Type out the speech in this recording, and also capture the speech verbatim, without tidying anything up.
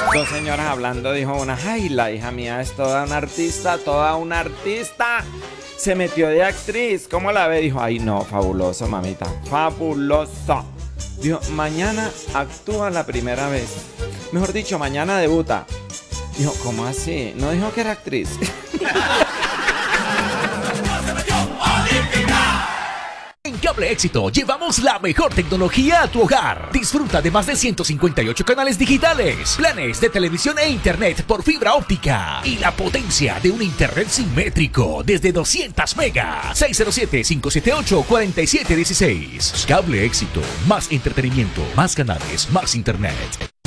Dos señoras hablando, dijo una, ay, la hija mía es toda una artista, toda una artista. Se metió de actriz, ¿cómo la ve? Dijo, ay no, fabuloso, mamita, fabuloso. Dijo, mañana actúa la primera vez. Mejor dicho, mañana debuta. Dijo, ¿cómo así? ¿No dijo que era actriz? En Cable Éxito llevamos la mejor tecnología a tu hogar. Disfruta de más de ciento cincuenta y ocho canales digitales, planes de televisión e internet por fibra óptica y la potencia de un internet simétrico desde doscientos megas. seis cero siete, cinco siete ocho, cuatro siete uno seis. Cable Éxito, más entretenimiento, más canales, más internet.